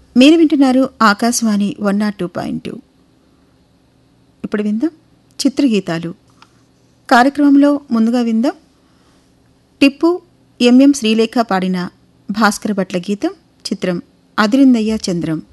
మీరు వింటున్నారు ఆకాశవాణి 102.2. ఇప్పుడు విందాం చిత్రగీతాలు కార్యక్రమంలో. ముందుగా విందాం టిప్పు ఎంఎం శ్రీలేఖ పాడిన భాస్కర భట్ల గీతం. చిత్రం అదిరిందయ్య చంద్రం.